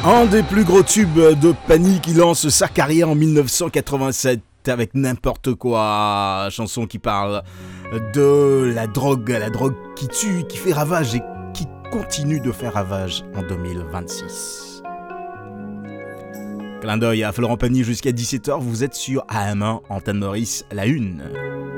Un des plus gros tubes de Panic qui lance sa carrière en 1987 avec N'importe quoi, chanson qui parle de la drogue qui tue, qui fait ravage et qui continue de faire ravage en 2026. Clin d'œil à Florent Pagny jusqu'à 17h, vous êtes sur AM1, Antenne Maurice, la une.